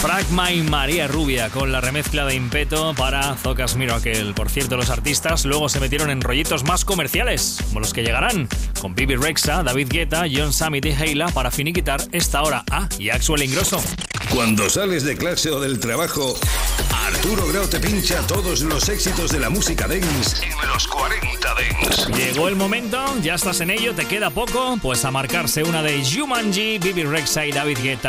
Pragma y María Rubia con la remezcla de Impeto para Zocas Miracle. Por cierto, los artistas luego se metieron en rollitos más comerciales, como los que llegarán con Bibi Rexha, David Guetta, John Summit y Heila para finiquitar esta hora. Y Axwell Ingrosso. Cuando sales de clase o del trabajo, Arturo Grau te pincha todos los éxitos de la música dance en los 40 Dance. Llegó el momento, ya estás en ello, te queda poco, pues a marcarse una de Jumanji, Bibi Rexha y David Guetta.